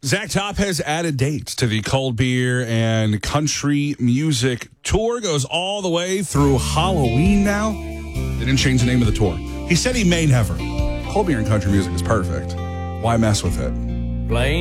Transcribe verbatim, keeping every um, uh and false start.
Zach Top has added dates to the Cold Beer and Country Music Tour. Goes all the way through Halloween now. They didn't change the name of the tour. He said he may never. Cold Beer and Country Music is perfect. Why mess with it? Blame